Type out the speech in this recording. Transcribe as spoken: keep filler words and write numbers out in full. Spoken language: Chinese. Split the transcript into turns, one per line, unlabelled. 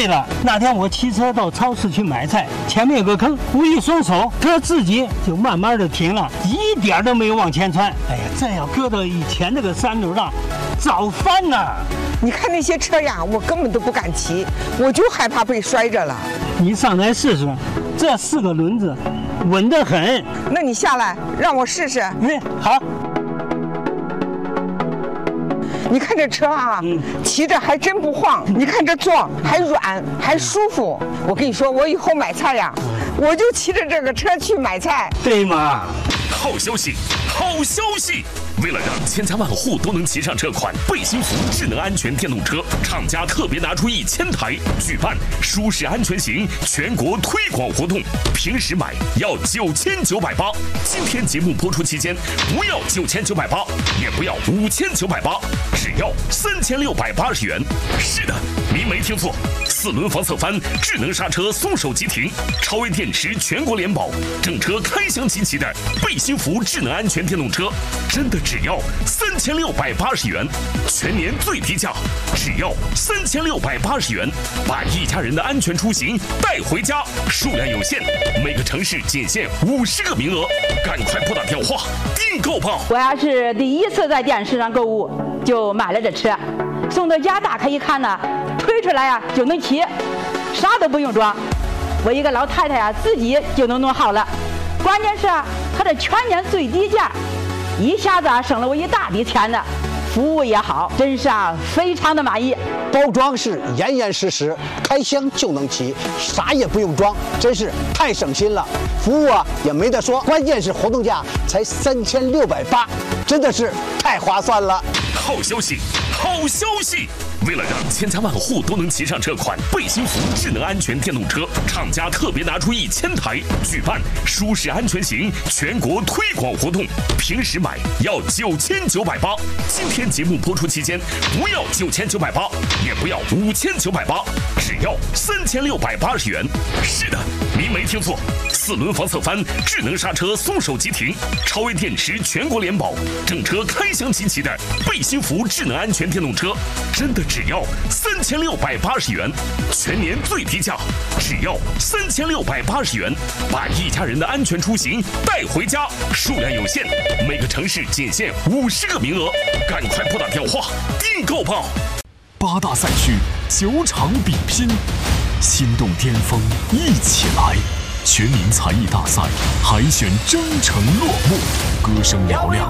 对了，那天我骑车到超市去买菜，前面有个坑，我一松手，车自己就慢慢的停了，一点都没有往前窜。哎呀，这要搁到以前那个三轮大，早翻了。
你看那些车呀，我根本都不敢骑，我就害怕被摔着了。
你上来试试，这四个轮子稳得很。
那你下来让我试试。
嗯，好。
你看这车啊，嗯、骑着还真不晃。你看这座还软，还舒服。我跟你说，我以后买菜呀，我就骑着这个车去买菜。
对嘛？
好消息，好消息！为了让千家万户都能骑上这款贝辛福智能安全电动车，厂家特别拿出一千台，举办舒适安全行全国推广活动。平时买要九千九百八，今天节目播出期间不要九千九百八，也不要五千九百八，只要三千六百八十元。是的，您没听错，四轮防侧翻，智能刹车松手即停，超微电池全国联保，整车开箱集齐的贝辛福智能安全电动车，真的只要三千六百八十元，全年最低价，只要三千六百八十元，把一家人的安全出行带回家。数量有限，每个城市仅限五十个名额，赶快拨打电话订购吧！
我要是第一次在电视上购物，就买了这车，送到家打开一看呢，推出来呀、啊、就能骑，啥都不用装，我一个老太太呀、啊、自己就能弄好了。关键是它的全年最低价。一下子啊省了我一大笔钱呢，服务也好，真是啊非常的满意。
包装是严严实实，开箱就能骑，啥也不用装，真是太省心了。服务啊也没得说，关键是活动价才三千六百八，真的是太划算了。
好消息，好消息！为了让千家万户都能骑上这款贝辛福智能安全电动车，厂家特别拿出一千台，举办舒适安全行全国推广活动。平时买要九千九百八，今天节目播出期间不要九千九百八，也不要五千九百八，只要三千六百八十元。是的，您没听错，四轮防侧翻，智能刹车松手即停，超微电池全国联保，整车开箱集齐的贝辛福智能安全电动车，真的只要三千六百八十元，全年最低价，只要三千六百八十元，把一家人的安全出行带回家。数量有限，每个城市仅限五十个名额，赶快拨打电话订购吧！
八大赛区九场比拼，心动巅峰一起来！全民才艺大赛海选征程落幕，歌声嘹亮。